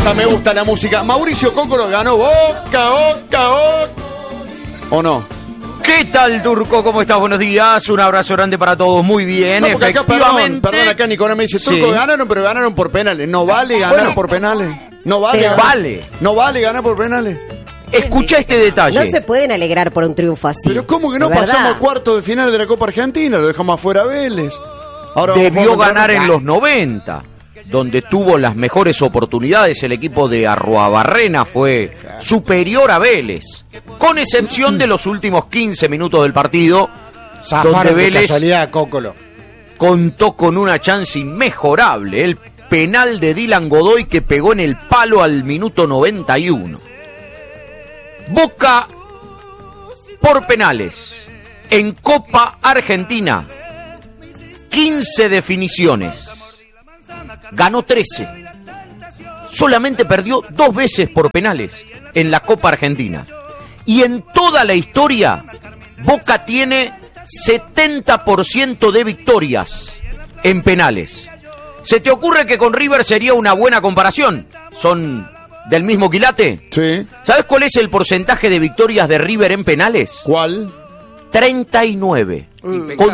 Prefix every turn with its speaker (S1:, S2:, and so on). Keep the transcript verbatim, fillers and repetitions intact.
S1: gusta, me gusta la música. Mauricio Cócoro ganó Boca, Boca, Boca. ¿O no?
S2: ¿Qué tal, Turco? ¿Cómo estás? Buenos días. Un abrazo grande para todos. Muy bien,
S1: No, porque acá,
S2: efectivamente.
S1: perdón, perdón, acá Nicolás me dice, Turco,
S2: Sí.
S1: ganaron, pero ganaron por penales. No vale ganar
S2: Bueno,
S1: por penales. No vale
S2: Te
S1: ganar.
S2: vale.
S1: No vale ganar por penales.
S2: Escucha este detalle.
S3: No se pueden alegrar por un triunfo así.
S1: Pero ¿cómo que no
S3: De verdad.
S1: pasamos cuartos de final de la Copa Argentina? Lo dejamos afuera a Vélez. Ahora vamos
S2: Debió
S1: a jugar
S2: ganar
S1: contra-
S2: en los noventa, donde tuvo las mejores oportunidades. El equipo de Arruabarrena fue superior a Vélez, con excepción de los últimos quince minutos del partido, donde
S4: Zafaron de
S2: Vélez
S4: casualidad, Cócolo.
S2: contó con una chance inmejorable, el penal de Dylan Godoy que pegó en el palo al minuto noventa y uno. Boca por penales en Copa Argentina, quince definiciones, ganó trece, solamente perdió dos veces por penales en la Copa Argentina, y en toda la historia Boca tiene setenta por ciento de victorias en penales. ¿Se te ocurre que con River sería una buena comparación? ¿Son del mismo quilate?
S1: Sí.
S2: ¿Sabes cuál es el porcentaje de victorias de River en penales?
S1: ¿Cuál?
S2: treinta y nueve.
S1: Uh.
S2: Con